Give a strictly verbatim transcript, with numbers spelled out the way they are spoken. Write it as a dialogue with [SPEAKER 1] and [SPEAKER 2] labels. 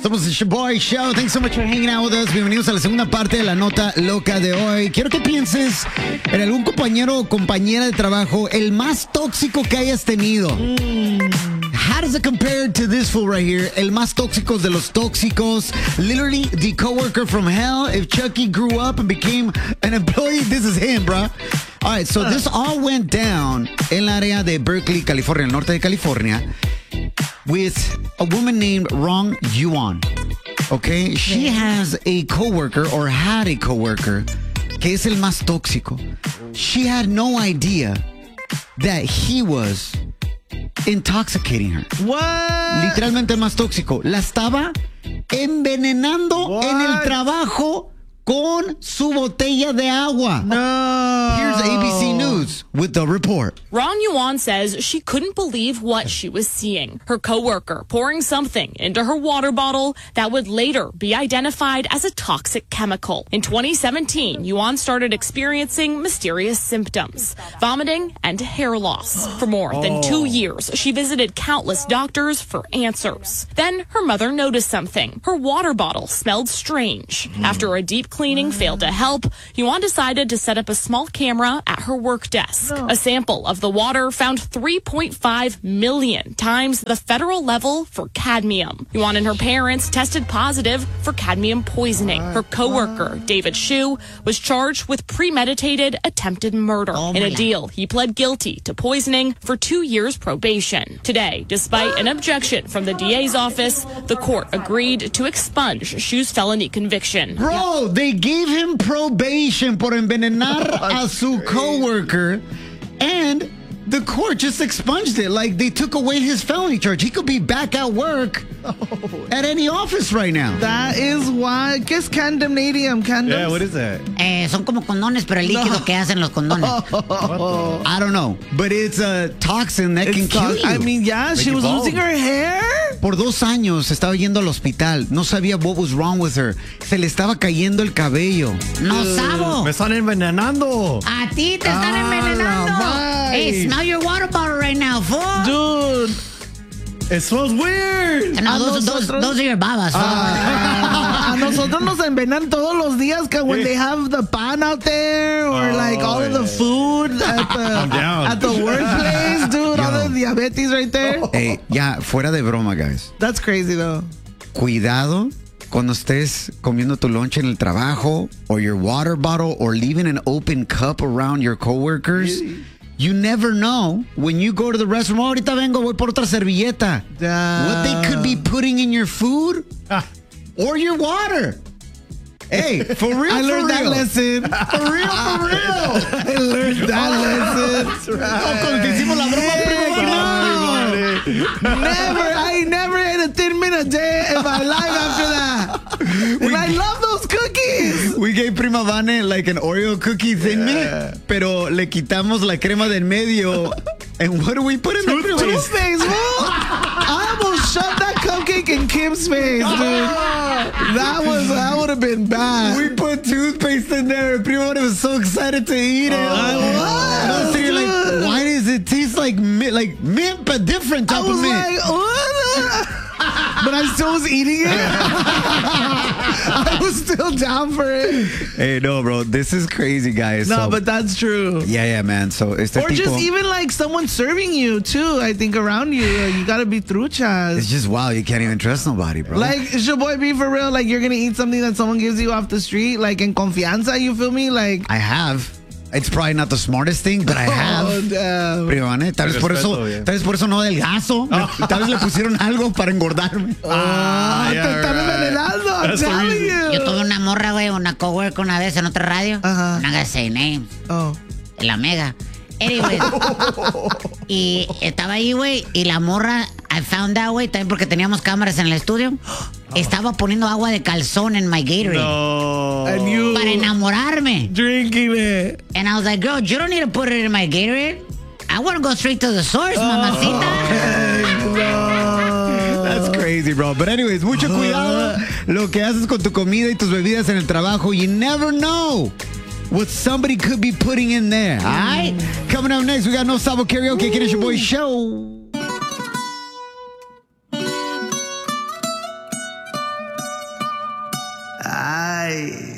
[SPEAKER 1] Somos el Shaboy Show. Thanks so much for hanging out with us. Bienvenidos a la segunda parte de la nota loca de hoy. Quiero que pienses en algún compañero o compañera de trabajo el más tóxico que hayas tenido. Mm. How does it compare to this fool right here? El más tóxico de los tóxicos. Literally the coworker from hell. If Chucky grew up and became an employee, this is him, bro. All right, so this all went down en la área de Berkeley, California, el norte de California, with a woman named Rong Yuan. Okay, she has a coworker or had a coworker que es el más tóxico. She had no idea that he was intoxicating her.
[SPEAKER 2] What?
[SPEAKER 1] Literalmente el más tóxico. La estaba envenenando
[SPEAKER 2] What?
[SPEAKER 1] en el trabajo con su botella de agua.
[SPEAKER 2] No.
[SPEAKER 1] Here's A B C News with the report.
[SPEAKER 3] Rong Yuan says she couldn't believe what she was seeing. Her coworker pouring something into her water bottle that would later be identified as a toxic chemical. In twenty seventeen, Yuan started experiencing mysterious symptoms, vomiting and hair loss. For more than
[SPEAKER 2] Oh.
[SPEAKER 3] two years, she visited countless doctors for answers. Then her mother noticed something. Her water bottle smelled strange. After a deep cleaning failed to help, Yuan decided to set up a small camera at her work desk. A sample of the water found three point five million times the federal level for cadmium. Yuan and her parents tested positive for cadmium poisoning. Her coworker, David Shu, was charged with premeditated attempted murder.
[SPEAKER 1] Oh
[SPEAKER 3] In a
[SPEAKER 1] my
[SPEAKER 3] deal, he pled guilty to poisoning for two years probation. Today, despite an objection from the D A's office, the court agreed to expunge Shu's felony conviction.
[SPEAKER 1] Bro, they gave him probation por envenenar a su coworker, and the court just expunged it. Like, they took away his felony charge. He could be back at work at any office right now.
[SPEAKER 2] That is why. ¿Qué es condemnatium? Condoms?
[SPEAKER 4] Yeah, what is that?
[SPEAKER 5] Eh, son como condones, pero el líquido
[SPEAKER 2] No.
[SPEAKER 5] que hacen los condones.
[SPEAKER 1] I don't know, but it's a toxin that can
[SPEAKER 2] It's
[SPEAKER 1] kill
[SPEAKER 2] tox-
[SPEAKER 1] you.
[SPEAKER 2] I mean, yeah, she
[SPEAKER 4] you
[SPEAKER 2] was
[SPEAKER 4] bald.
[SPEAKER 2] losing her hair.
[SPEAKER 1] Por dos años estaba yendo al hospital. No sabía what was wrong with her. Se le estaba cayendo el cabello.
[SPEAKER 5] No sabo.
[SPEAKER 4] Me están envenenando.
[SPEAKER 5] A ti te están
[SPEAKER 2] Ah,
[SPEAKER 5] envenenando.
[SPEAKER 2] la
[SPEAKER 5] Hey, smell your water bottle right now, fool.
[SPEAKER 2] Dude.
[SPEAKER 4] It smells weird.
[SPEAKER 5] No,
[SPEAKER 2] a
[SPEAKER 5] those, those,
[SPEAKER 2] nosotros-
[SPEAKER 5] those are your babas, fool.
[SPEAKER 2] A nosotros nos envenenan todos los días que when they have the pan out there or
[SPEAKER 4] Oh,
[SPEAKER 2] like all of the
[SPEAKER 4] yeah.
[SPEAKER 2] food at
[SPEAKER 4] I'm
[SPEAKER 2] the,
[SPEAKER 4] down.
[SPEAKER 2] at the workplace, dude. All the diabetes right there.
[SPEAKER 1] Hey, ya, fuera de broma, guys.
[SPEAKER 2] That's crazy though.
[SPEAKER 1] Cuidado cuando estés comiendo tu lunch en el trabajo or your water bottle or leaving an open cup around your coworkers. You never know when you go to the restroom. Oh, ahorita vengo, voy por otra servilleta.
[SPEAKER 2] Yeah.
[SPEAKER 1] What they could be putting in your food
[SPEAKER 4] Ah.
[SPEAKER 1] or your water. Hey, for real,
[SPEAKER 2] I
[SPEAKER 1] for
[SPEAKER 2] learned that
[SPEAKER 1] real.
[SPEAKER 2] lesson.
[SPEAKER 1] For real, for real.
[SPEAKER 2] I learned that lesson.
[SPEAKER 1] Oh, cuando te hicimos la broma, primo, no.
[SPEAKER 2] Never, I ain't never ate a thin mint a day in my life after that. And I love those cookies.
[SPEAKER 1] We gave Prima Vane like an Oreo cookie thin mint, pero le quitamos la crema del medio. And what do we put in the Prima?
[SPEAKER 2] Toothpaste, fool. I almost shoved that cupcake in Kim's face, dude. That was, that would have been bad.
[SPEAKER 1] We put toothpaste in there. Prima Vane was so excited to eat it.
[SPEAKER 2] I was,
[SPEAKER 1] And I was thinking, like,
[SPEAKER 2] dude.
[SPEAKER 1] why does it taste like mint, like mint, but different
[SPEAKER 2] I
[SPEAKER 1] type
[SPEAKER 2] was
[SPEAKER 1] of mint?
[SPEAKER 2] like, what? But I still was eating it. I was still down for it.
[SPEAKER 1] Hey, no, bro, this is crazy, guys.
[SPEAKER 2] No,
[SPEAKER 1] So-
[SPEAKER 2] but that's true.
[SPEAKER 1] yeah, yeah, man. So este
[SPEAKER 2] Or
[SPEAKER 1] tipo,
[SPEAKER 2] just even like someone serving you too. I think around you, you gotta be truchas.
[SPEAKER 1] it's just wow. You can't even trust nobody, bro.
[SPEAKER 2] Like, should your boy be for real? Like, you're gonna eat something that someone gives you off the street, like in confianza. You feel me? Like,
[SPEAKER 1] I have. It's probably not the smartest thing, but I have.
[SPEAKER 2] oh damn.
[SPEAKER 1] Prima Vane, tal vez por eso,
[SPEAKER 4] Respeto, yeah.
[SPEAKER 1] tal vez por eso no adelgazo. Tal vez le pusieron algo para engordarme.
[SPEAKER 2] Ah,
[SPEAKER 4] yeah,
[SPEAKER 2] te están
[SPEAKER 4] right.
[SPEAKER 2] envenenando. I'm
[SPEAKER 4] That's the
[SPEAKER 2] telling
[SPEAKER 4] reason.
[SPEAKER 2] you.
[SPEAKER 5] Yo tuve una morra, güey, una coworker una vez en otra radio.
[SPEAKER 2] Ajá.
[SPEAKER 5] I'm not gonna say names.
[SPEAKER 2] Oh.
[SPEAKER 5] La Mega. Anyways. Y estaba ahí, güey, y la morra, I found out, güey, también porque teníamos cámaras en el estudio, estaba poniendo agua de calzón en my Gatorade.
[SPEAKER 4] No.
[SPEAKER 2] And you
[SPEAKER 5] Para enamorarme.
[SPEAKER 2] drinking it.
[SPEAKER 5] And I was like, girl, you don't need to put it in my Gatorade. I want to go straight to the source, mamacita.
[SPEAKER 1] That's crazy, bro. But anyways, mucho cuidado lo que haces con tu comida y tus bebidas en el trabajo. You never know what somebody could be putting in there. All right? Coming up next, we got No Sabo Karaoke. Get it, your boy show.
[SPEAKER 2] Ay.